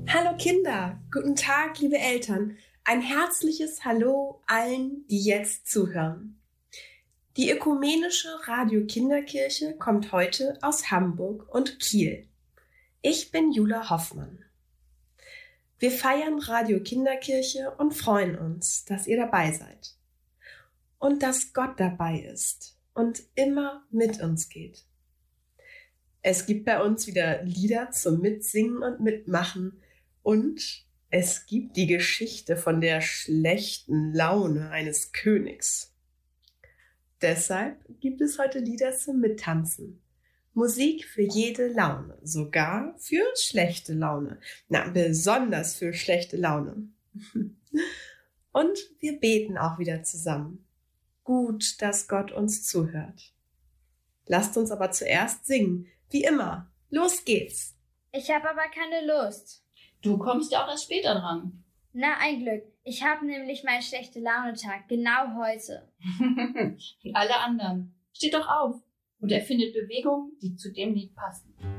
Hallo Kinder, guten Tag, liebe Eltern. Ein herzliches Hallo allen, die jetzt zuhören. Die Ökumenische Radio-Kinderkirche kommt heute aus Hamburg und Kiel. Ich bin Jula Hoffmann. Wir feiern Radio-Kinderkirche und freuen uns, dass ihr dabei seid. Und dass Gott dabei ist und immer mit uns geht. Es gibt bei uns wieder Lieder zum Mitsingen und Mitmachen und es gibt die Geschichte von der schlechten Laune eines Königs. Deshalb gibt es heute Lieder zum Mittanzen. Musik für jede Laune, sogar für schlechte Laune. Na, besonders für schlechte Laune. Und wir beten auch wieder zusammen. Gut, dass Gott uns zuhört. Lasst uns aber zuerst singen. Wie immer. Los geht's. Ich habe aber keine Lust. Du kommst ja auch erst später dran. Na, ein Glück. Ich habe nämlich meinen schlechte Laune-Tag genau heute. Wie alle anderen. Steht doch auf und erfindet Bewegungen, die zu dem Lied passen.